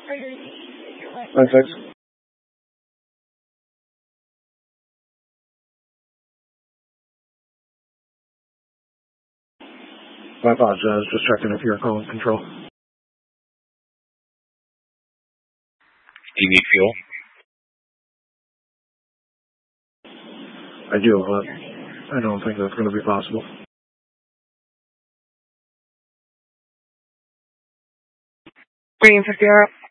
Thanks. I apologize. Just checking if you're calling control. Do you need fuel? I do, but I don't think that's going to be possible. Green 50 Europe.